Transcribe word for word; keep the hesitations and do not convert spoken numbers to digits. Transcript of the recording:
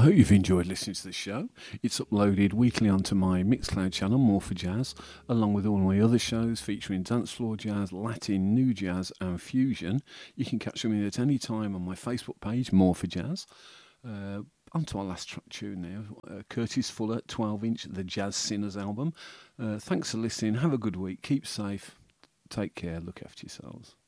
I hope you've enjoyed listening to the show. It's uploaded weekly onto my Mixcloud channel, More for Jazz, along with all my other shows featuring dance floor jazz, Latin, new jazz and fusion. You can catch me at any time on my Facebook page, More for Jazz. Uh, on to our last track tune now, uh, Curtis Fuller, twelve inch, the Jazz Sinners album. Uh, thanks for listening. Have a good week. Keep safe. Take care. Look after yourselves.